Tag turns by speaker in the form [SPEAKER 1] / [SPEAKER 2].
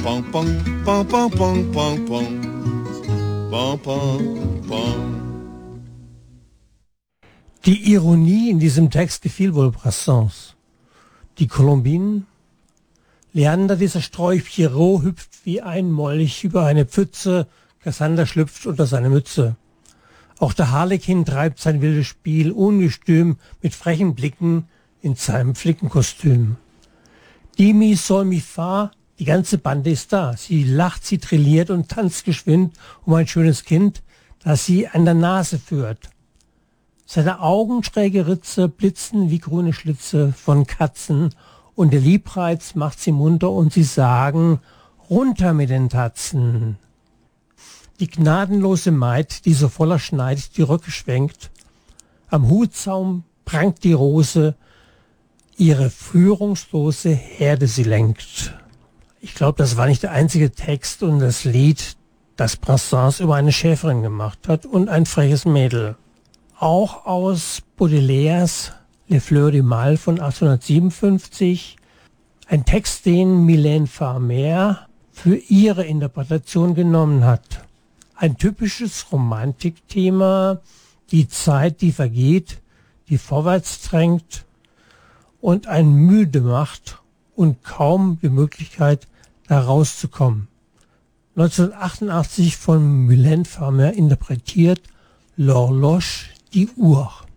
[SPEAKER 1] Pong, pong, pong, pong, pong, pong, pong. Pong, pong, pong.
[SPEAKER 2] Die Ironie in diesem Text gefiel wohl Brassens. Die Colombinen, Leander, dieser Strolch Pierrot, hüpft wie ein Molch über eine Pfütze, Cassander schlüpft unter seine Mütze. Auch der Harlekin treibt sein wildes Spiel, ungestüm, mit frechen Blicken in seinem Flickenkostüm. Die mi sol mi fa, die ganze Bande ist da. Sie lacht, sie trilliert und tanzt geschwind um ein schönes Kind, das sie an der Nase führt. Seine Augen, schräge Ritze, blitzen wie grüne Schlitze von Katzen, und der Liebreiz macht sie munter und sie sagen, runter mit den Tatzen. Die gnadenlose Maid, die so voller Schneid die Röcke schwenkt, am Hutsaum prangt die Rose, ihre führungslose Herde sie lenkt. Ich glaube, das war nicht der einzige Text und das Lied, das Brassens über eine Schäferin gemacht hat und ein freches Mädel. Auch aus Baudelaires Les Fleurs du Mal von 1857, ein Text, den Mylène Farmer für ihre Interpretation genommen hat. Ein typisches Romantikthema, die Zeit, die vergeht, die vorwärts drängt und einen müde macht und kaum die Möglichkeit, da rauszukommen. 1988 von Mylène Farmer interpretiert, L'Horloge, die Uhr.